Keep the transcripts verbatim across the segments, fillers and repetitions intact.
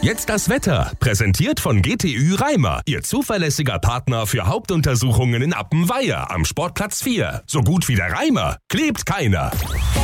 Jetzt das Wetter, präsentiert von G T Ü Reimer, Ihr zuverlässiger Partner für Hauptuntersuchungen in Appenweier am Sportplatz vier. So gut wie der Reimer klebt keiner.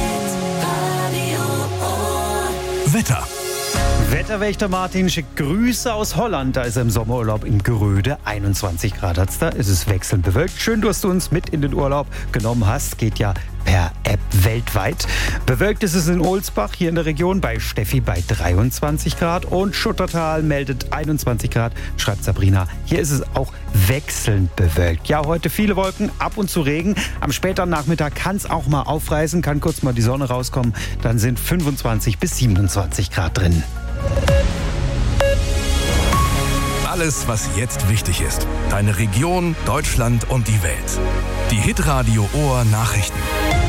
Wetter. Wetterwächter Martin schickt Grüße aus Holland. Da ist er im Sommerurlaub in Gröde. einundzwanzig Grad hat's da. Es ist wechselnd bewölkt. Schön, dass du uns mit in den Urlaub genommen hast. Geht ja per App weltweit. Bewölkt ist es in Ohlsbach, hier in der Region, bei Steffi bei dreiundzwanzig Grad. Und Schuttertal meldet einundzwanzig Grad, schreibt Sabrina. Hier ist es auch wechselnd bewölkt. Ja, heute viele Wolken, ab und zu Regen. Am späteren Nachmittag kann es auch mal aufreißen, kann kurz mal die Sonne rauskommen. Dann sind fünfundzwanzig bis siebenundzwanzig Grad drin. Alles, was jetzt wichtig ist. Deine Region, Deutschland und die Welt. Die Hitradio Ohr Nachrichten.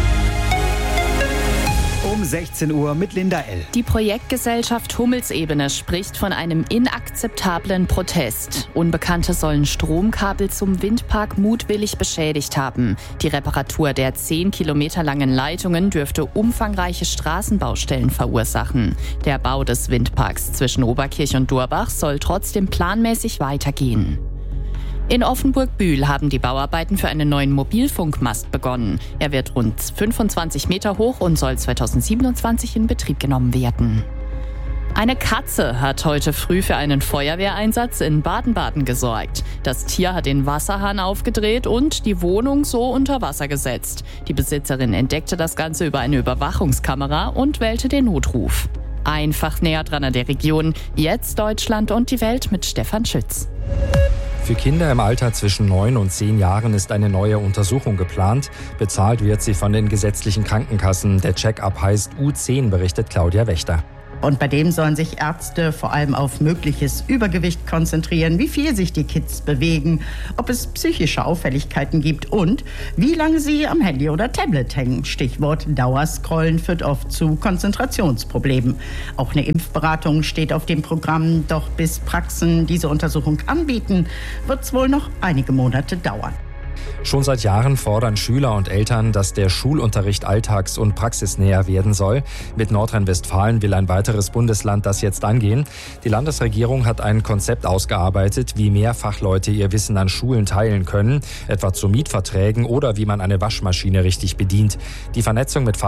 Um sechzehn Uhr mit Linda L. Die Projektgesellschaft Hummelsebene spricht von einem inakzeptablen Protest. Unbekannte sollen Stromkabel zum Windpark mutwillig beschädigt haben. Die Reparatur der zehn Kilometer langen Leitungen dürfte umfangreiche Straßenbaustellen verursachen. Der Bau des Windparks zwischen Oberkirch und Durbach soll trotzdem planmäßig weitergehen. In Offenburg-Bühl haben die Bauarbeiten für einen neuen Mobilfunkmast begonnen. Er wird rund fünfundzwanzig Meter hoch und soll zweitausendsiebenundzwanzig in Betrieb genommen werden. Eine Katze hat heute früh für einen Feuerwehreinsatz in Baden-Baden gesorgt. Das Tier hat den Wasserhahn aufgedreht und die Wohnung so unter Wasser gesetzt. Die Besitzerin entdeckte das Ganze über eine Überwachungskamera und wählte den Notruf. Einfach näher dran an der Region. Jetzt Deutschland und die Welt mit Stefan Schütz. Für Kinder im Alter zwischen neun und zehn Jahren ist eine neue Untersuchung geplant. Bezahlt wird sie von den gesetzlichen Krankenkassen. Der Check-up heißt U zehn, berichtet Claudia Wächter. Und bei dem sollen sich Ärzte vor allem auf mögliches Übergewicht konzentrieren, wie viel sich die Kids bewegen, ob es psychische Auffälligkeiten gibt und wie lange sie am Handy oder Tablet hängen. Stichwort Dauerscrollen führt oft zu Konzentrationsproblemen. Auch eine Impfberatung steht auf dem Programm, doch bis Praxen diese Untersuchung anbieten, wird es wohl noch einige Monate dauern. Schon seit Jahren fordern Schüler und Eltern, dass der Schulunterricht alltags- und praxisnäher werden soll. Mit Nordrhein-Westfalen will ein weiteres Bundesland das jetzt angehen. Die Landesregierung hat ein Konzept ausgearbeitet, wie mehr Fachleute ihr Wissen an Schulen teilen können, etwa zu Mietverträgen oder wie man eine Waschmaschine richtig bedient. Die Vernetzung mit